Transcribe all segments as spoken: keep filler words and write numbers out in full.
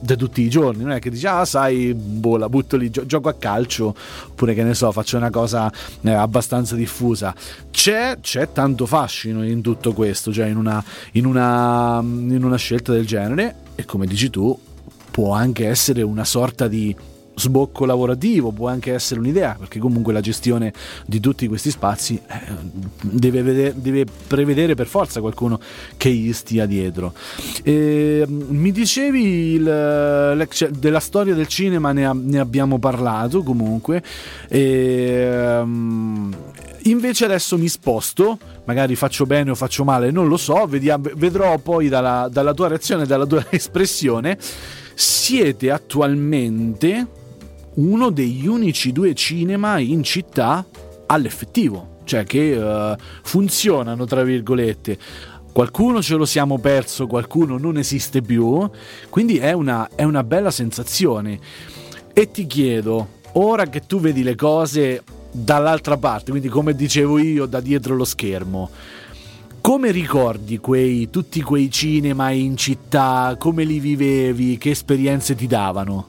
di tutti i giorni, non è che dici ah sai boh la butto lì, gio- gioco a calcio, oppure che ne so faccio una cosa eh, abbastanza diffusa. C'è, c'è tanto fascino in tutto questo, cioè in una, in una in una scelta del genere, e come dici tu può anche essere una sorta di sbocco lavorativo, può anche essere un'idea, perché comunque la gestione di tutti questi spazi eh, deve, vedere, deve prevedere per forza qualcuno che gli stia dietro. E, mi dicevi il, della storia del cinema, ne, ne abbiamo parlato comunque, e, um, invece adesso mi sposto, magari faccio bene o faccio male, non lo so, vediamo, vedrò poi dalla, dalla tua reazione, dalla tua espressione. Siete attualmente uno degli unici due cinema in città all'effettivo, cioè che uh, funzionano tra virgolette. Qualcuno ce lo siamo perso, qualcuno non esiste più, quindi è una, è una bella sensazione. E ti chiedo, ora che tu vedi le cose dall'altra parte, quindi come dicevo io, da dietro lo schermo, come ricordi quei, tutti quei cinema in città, come li vivevi, che esperienze ti davano?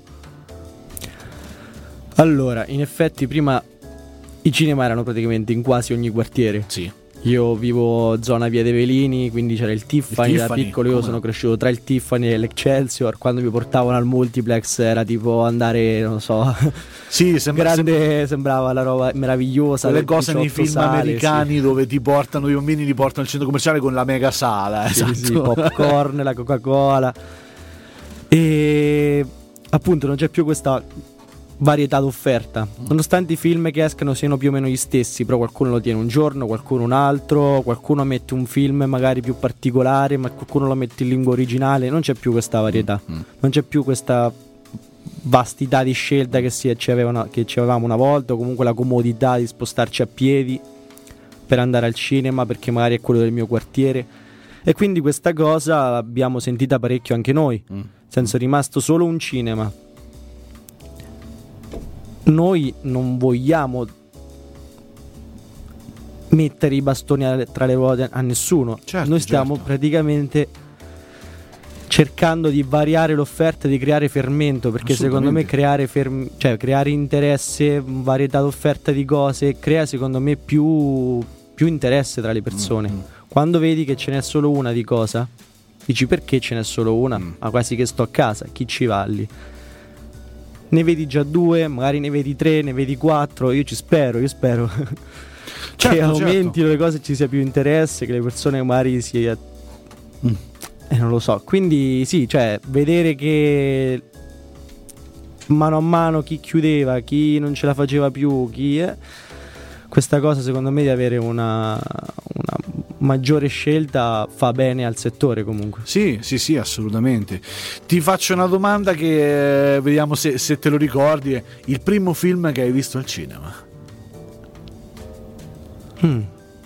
Allora, in effetti prima i cinema erano praticamente in quasi ogni quartiere. Sì. Io vivo zona Via dei Velini, quindi c'era il Tiffany, il da Tiffany, piccolo io come? sono cresciuto tra il Tiffany e l'Excelsior. Quando mi portavano al multiplex era tipo andare, non so, sì, sembra, grande, sembra... sembrava la roba meravigliosa. Le cose nei film sale, americani, sì, dove ti portano i bambini, li portano al centro commerciale con la mega sala, sì, esatto. sì, popcorn, la Coca-Cola. E appunto non c'è più questa varietà d'offerta, nonostante i film che escano siano più o meno gli stessi, però qualcuno lo tiene un giorno, qualcuno un altro, qualcuno mette un film magari più particolare, ma qualcuno lo mette in lingua originale. Non c'è più questa varietà, non c'è più questa vastità di scelta che, si, ci avevano, che ci avevamo una volta, o comunque la comodità di spostarci a piedi per andare al cinema perché magari è quello del mio quartiere. E quindi questa cosa l'abbiamo sentita parecchio anche noi, nel senso è rimasto solo un cinema. Noi non vogliamo mettere i bastoni tra le ruote a nessuno. Certo, noi stiamo certo. praticamente cercando di variare l'offerta, di creare fermento, perché secondo me creare ferm- cioè creare interesse, varietà d'offerta di cose crea secondo me più, più interesse tra le persone. Mm-hmm. Quando vedi che ce n'è solo una di cosa, dici perché ce n'è solo una? Mm. Ma quasi che sto a casa, chi ci va lì? Ne vedi già due, magari ne vedi tre, ne vedi quattro. Io ci spero, io spero certo, che aumentino certo. le cose, ci sia più interesse, che le persone magari si mm. eh, non lo so. Quindi sì, cioè vedere che mano a mano chi chiudeva, chi non ce la faceva più, chi è, questa cosa secondo me di avere una, una maggiore scelta fa bene al settore comunque. Sì, sì, sì, assolutamente. Ti faccio una domanda che eh, vediamo se, se te lo ricordi. Il primo film che hai visto al cinema? Hmm.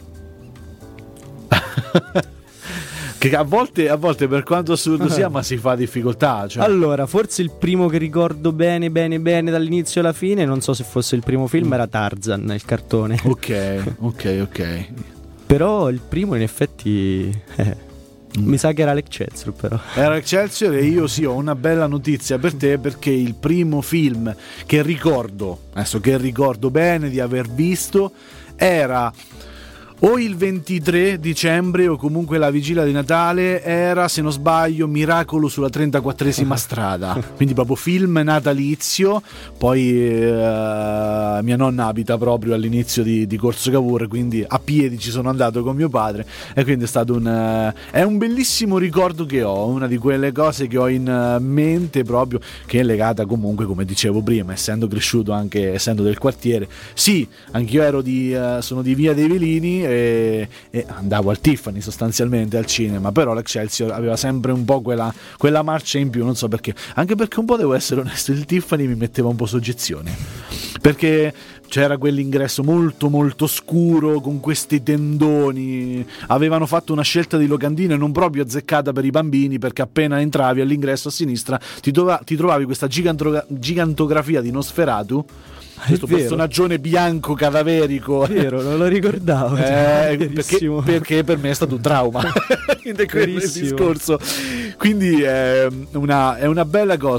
Che a volte, a volte per quanto assurdo sia, ma si fa difficoltà, cioè. Allora, forse il primo che ricordo bene bene bene dall'inizio alla fine, non so se fosse il primo film, mm. era Tarzan, il cartone. Ok, ok, ok. Però il primo in effetti eh, mm. mi sa che era l'Excelsior, però. Era l'Excelsior, e io sì ho una bella notizia per te, perché il primo film che ricordo, adesso che ricordo bene di aver visto, era o il ventitré dicembre o comunque la vigilia di Natale, era, se non sbaglio, Miracolo sulla trentaquattresima strada, quindi proprio film natalizio. Poi eh, mia nonna abita proprio all'inizio di, di Corso Cavour, quindi a piedi ci sono andato con mio padre, e quindi è stato un uh, è un bellissimo ricordo che ho, una di quelle cose che ho in mente proprio, che è legata comunque, come dicevo prima, essendo cresciuto anche essendo del quartiere. Sì, anch'io ero di uh, sono di Via dei Velini, E, e andavo al Tiffany sostanzialmente al cinema, però l'Excelsior aveva sempre un po' quella, quella marcia in più, non so perché, anche perché un po', devo essere onesto, il Tiffany mi metteva un po' soggezione, perché c'era quell'ingresso molto molto scuro con questi tendoni. Avevano fatto una scelta di locandine non proprio azzeccata per i bambini, perché appena entravi all'ingresso a sinistra ti, trova, ti trovavi questa gigantogra- gigantografia di Nosferatu, questo personaggione bianco cadaverico. È vero, non lo ricordavo. Eh, perché, perché per me è stato un trauma. Quindi è quello il discorso. Quindi è una, è una bella cosa.